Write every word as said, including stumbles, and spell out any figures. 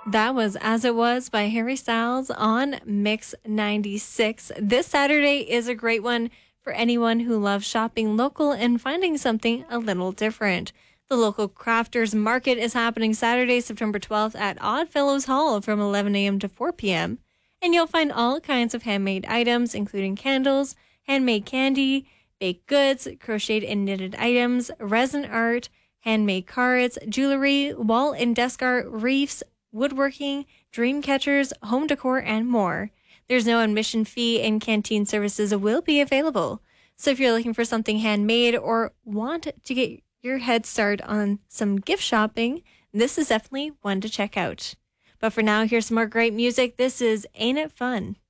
That was As It Was by Harry Styles on Mix ninety-six. This Saturday is a great one for anyone who loves shopping local and finding something a little different. The local crafters market is happening Saturday, September twelfth at Oddfellows Hall from eleven a.m. to four p.m. And you'll find all kinds of handmade items, including candles, handmade candy, baked goods, crocheted and knitted items, resin art, handmade cards, jewelry, wall and desk art, wreaths, woodworking, dream catchers, home decor, and more. There's no admission fee and canteen services will be available. So if you're looking for something handmade or want to get your head start on some gift shopping, this is definitely one to check out. But for now, here's some more great music. This is Ain't It Fun?